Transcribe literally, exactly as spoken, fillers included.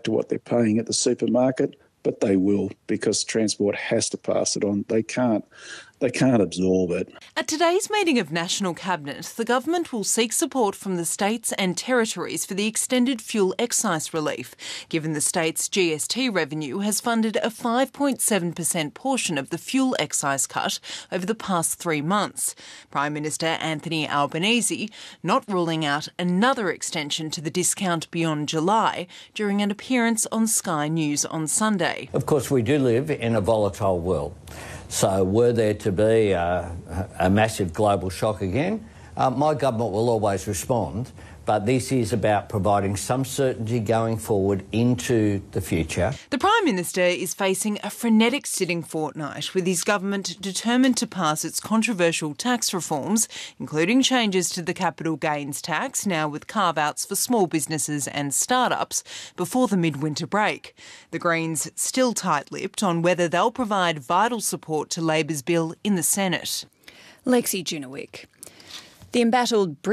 to what they're paying at the supermarket, but they will, because Transport has to pass it on. They can't. They can't absorb it. At today's meeting of National Cabinet, the government will seek support from the states and territories for the extended fuel excise relief, given the state's G S T revenue has funded a five point seven percent portion of the fuel excise cut over the past three months. Prime Minister Anthony Albanese not ruling out another extension to the discount beyond July during an appearance on Sky News on Sunday. Of course, we do live in a volatile world. So were there to be a, a massive global shock again, uh, my government will always respond, but this is about providing some certainty going forward into the future. The Prime Minister is facing a frenetic sitting fortnight, with his government determined to pass its controversial tax reforms, including changes to the capital gains tax, now with carve-outs for small businesses and start-ups, before the midwinter break. The Greens still tight-lipped on whether they'll provide vital support to Labor's bill in the Senate. Lexi Junowick. The embattled